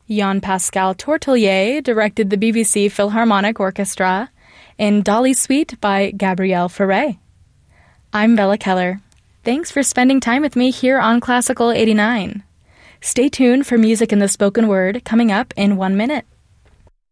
Jean-Pascal Tortelier directed the BBC Philharmonic Orchestra in Dolly Suite by Gabrielle Fauré. I'm Bella Keller. Thanks for spending time with me here on Classical 89. Stay tuned for music in the spoken word coming up in 1 minute.